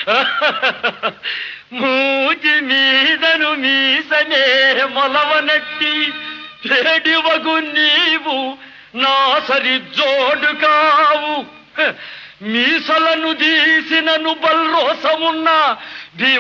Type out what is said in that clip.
మూతి మీదను మీసనే మొలవనెట్టి చెడివగు నీవు నా సరి జోడు కావు. మీసలను దీసినను బల్రోసమున్నా